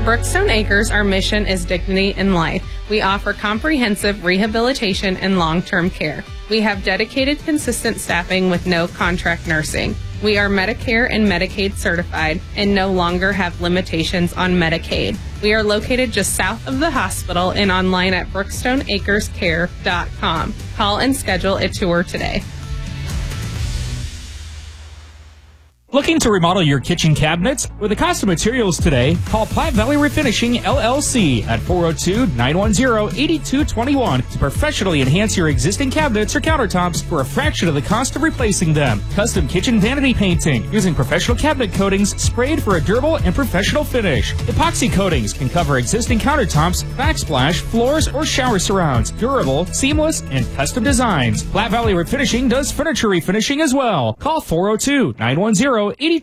Brookstone Acres, our mission is dignity in life. We offer comprehensive rehabilitation and long-term care. We have dedicated, consistent staffing with no contract nursing. We are Medicare and Medicaid certified and no longer have limitations on Medicaid. We are located just south of the hospital and online at brookstoneacrescare.com. Call and schedule a tour today. Looking to remodel your kitchen cabinets? With the cost of materials today, call Platte Valley Refinishing, LLC at 402-910-8221 to professionally enhance your existing cabinets or countertops for a fraction of the cost of replacing them. Custom kitchen vanity painting using professional cabinet coatings sprayed for a durable and professional finish. Epoxy coatings can cover existing countertops, backsplash, floors, or shower surrounds. Durable, seamless, and custom designs. Platte Valley Refinishing does furniture refinishing as well. Call 402-910-8221.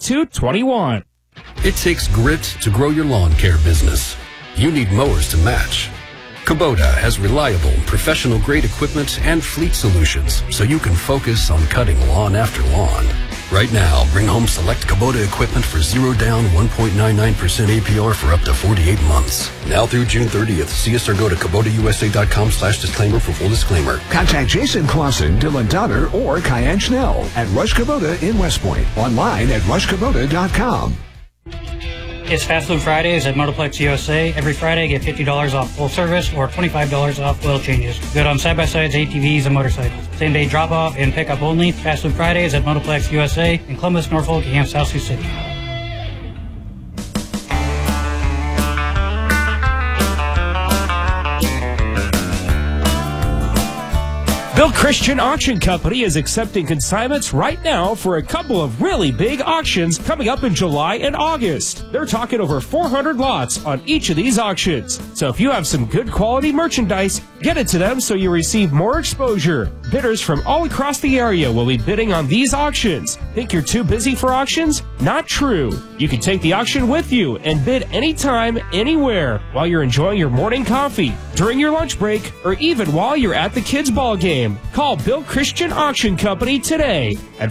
It takes grit to grow your lawn care business. You need mowers to match. Kubota has reliable, professional-grade equipment and fleet solutions so you can focus on cutting lawn after lawn. Right now, bring home select Kubota equipment for 0 down, 1.99% APR for up to 48 months. Now through June 30th. See us or go to KubotaUSA.com/disclaimer for full disclaimer. Contact Jason Clausen, Dylan Donner, or Kyan Schnell at Rush Kubota in West Point. Online at rushkubota.com. It's Fast Food Fridays at Motorplex USA. Every Friday, get $50 off full service or $25 off oil changes. Good on side-by-sides, ATVs, and motorcycles. Same-day drop-off and pick-up only. Fast Food Fridays at Motorplex USA in Columbus, Norfolk, and South Sioux City. Bill Christian Auction Company is accepting consignments right now for a couple of really big auctions coming up in July and August. They're talking over 400 lots on each of these auctions. So if you have some good quality merchandise, get it to them so you receive more exposure. Bidders from all across the area will be bidding on these auctions. Think you're too busy for auctions? Not true. You can take the auction with you and bid anytime, anywhere, while you're enjoying your morning coffee, during your lunch break, or even while you're at the kids' ball game. Call Bill Christian Auction Company today at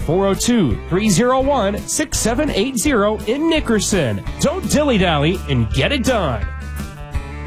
402-301-6780 in Nickerson. Don't dilly-dally and get it done.